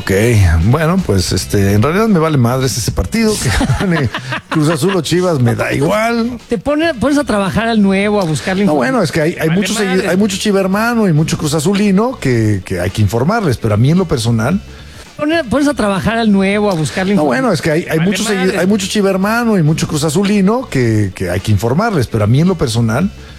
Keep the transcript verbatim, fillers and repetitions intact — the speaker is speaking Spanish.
Ok, bueno, pues este, en realidad me vale madres ese partido, que gane Cruz Azul o Chivas, me da igual. Te pone, pones a trabajar al nuevo, a buscarle No, información. bueno, es que hay, hay Vale muchos madre. segui- hay mucho Chiva hermano y mucho Cruz Azulino que, que hay que informarles, pero a mí en lo personal, Pone- Pones a trabajar al nuevo, a buscarle no, información. bueno, es que hay, hay Vale muchos segui- madre. hay mucho Chiva hermano y mucho Cruz Azulino que, que hay que informarles, pero a mí en lo personal,